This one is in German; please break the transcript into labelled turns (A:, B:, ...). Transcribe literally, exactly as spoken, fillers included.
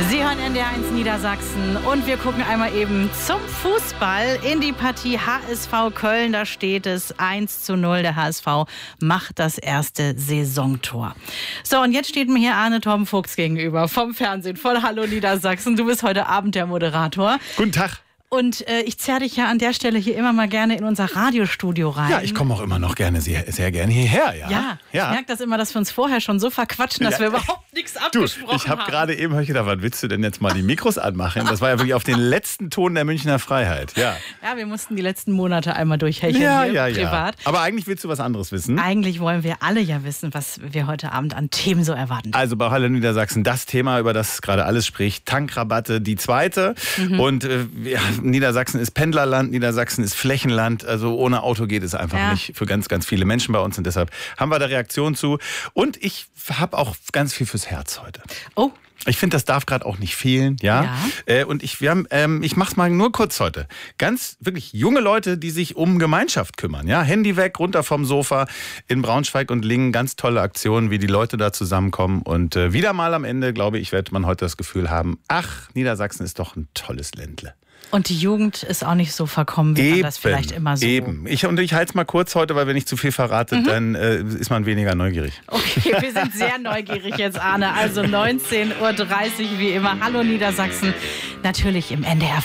A: Sie hören N D R eins Niedersachsen und wir gucken einmal eben zum Fußball in die Partie H S V Köln. Da steht es eins zu null. Der H S V macht das erste Saisontor. So, und jetzt steht mir hier Arne Torben Fuchs gegenüber vom Fernsehen von Hallo Niedersachsen. Du bist heute Abend der Moderator.
B: Guten Tag.
A: Und äh, ich zerre dich ja an der Stelle hier immer mal gerne in unser Radiostudio rein.
B: Ja, ich komme auch immer noch gerne, sehr, sehr gerne hierher. Ja,
A: ja,
B: ja.
A: Ich merke das immer, dass wir uns vorher schon so verquatschen, dass
B: ja.
A: wir überhaupt nichts abgesprochen
B: du, ich hab
A: haben.
B: gerade eben hab ich gedacht, wann willst du denn jetzt mal die Mikros anmachen? Das war ja wirklich auf den letzten Ton der Münchner Freiheit. Ja,
A: ja, wir mussten die letzten Monate einmal durchhecheln
B: ja,
A: hier,
B: ja,
A: privat.
B: Ja. Aber eigentlich willst du was anderes wissen?
A: Eigentlich wollen wir alle ja wissen, was wir heute Abend an Themen so erwarten.
B: Also bei Hallo Niedersachsen, das Thema, über das gerade alles spricht, Tankrabatte, die zweite. Mhm. Und äh, ja, Niedersachsen ist Pendlerland, Niedersachsen ist Flächenland. Also ohne Auto geht es einfach ja. nicht für ganz, ganz viele Menschen bei uns. Und deshalb haben wir da Reaktion zu. Und ich habe auch ganz viel fürs Herz heute.
A: Oh.
B: Ich finde, das darf gerade auch nicht fehlen, ja.
A: ja.
B: Äh, und ich, wir haben, ähm, ich mach's mal nur kurz heute. Ganz wirklich junge Leute, die sich um Gemeinschaft kümmern, ja. Handy weg, runter vom Sofa in Braunschweig und Lingen. Ganz tolle Aktionen, wie die Leute da zusammenkommen. Und äh, wieder mal am Ende, glaube ich, wird man heute das Gefühl haben, ach, Niedersachsen ist doch ein tolles Ländle.
A: Und die Jugend ist auch nicht so verkommen, wie
B: eben,
A: man das vielleicht immer so...
B: Eben. Ich, und ich halte es mal kurz heute, weil wenn ich zu viel verrate, mhm. dann äh, ist man weniger neugierig.
A: Okay, wir sind sehr neugierig jetzt, Arne. Also neunzehn Uhr dreißig wie immer. Hallo Niedersachsen. Natürlich im N D R